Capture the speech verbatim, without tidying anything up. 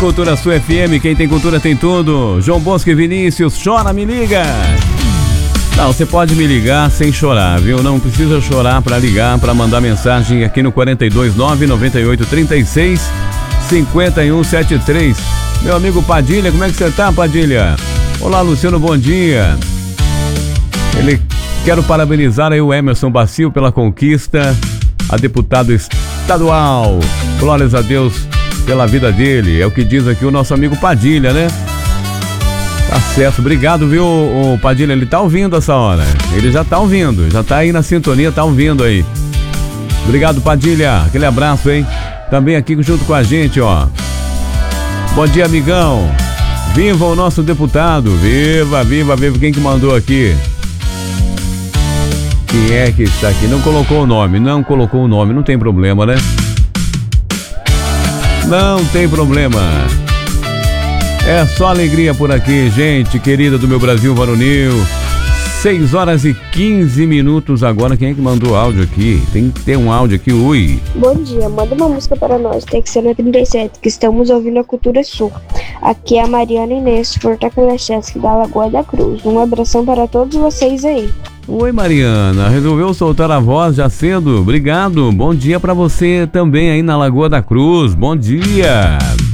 Cultura Sul F M, quem tem cultura tem tudo. João Bosco e Vinícius, chora, me liga. Não, você pode me ligar sem chorar, viu? Não precisa chorar para ligar, para mandar mensagem aqui no quatro dois nove, nove oito três seis, cinco um sete três. Meu amigo Padilha, como é que você tá, Padilha? Olá, Luciano, bom dia. Ele quero parabenizar aí o Emerson Bacio pela conquista a deputado estadual. Glórias a Deus pela vida dele. É o que diz aqui o nosso amigo Padilha, né? Tá certo, obrigado, viu, o Padilha? Ele tá ouvindo essa hora. Ele já tá ouvindo, já tá aí na sintonia, tá ouvindo aí. Obrigado, Padilha. Aquele abraço, hein? Também aqui junto com a gente, ó. Bom dia, amigão. Viva o nosso deputado. Viva, viva, viva. Quem que mandou aqui? Quem é que está aqui? Não colocou o nome, não colocou o nome. Não tem problema, né? Não tem problema. É só alegria por aqui, gente querida do meu Brasil varonil. seis horas e quinze minutos agora. Quem é que mandou áudio aqui? Tem que ter um áudio aqui, ui. Bom dia, manda uma música para nós, tem que ser na trinta e sete, que estamos ouvindo a Cultura Sul. Aqui é a Mariana Inês Fortaculacheschi, da Lagoa da Cruz. Um abração para todos vocês aí. Oi, Mariana, resolveu soltar a voz já cedo? Obrigado, bom dia para você também aí na Lagoa da Cruz, bom dia.